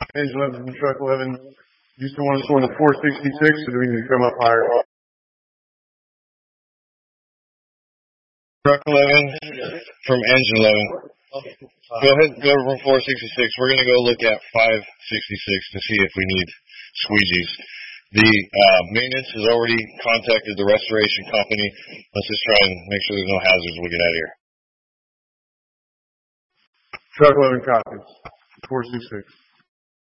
Engine 11 from truck 11. Houston 1 is going to 466, so do we need to come up higher? Truck 11 from engine 11. Go ahead and go from 466. We're going to go look at 566 to see if we need squeegees. The maintenance has already contacted the restoration company. Let's just try and make sure there's no hazards when we get out of here. Truck 11 copies. 466.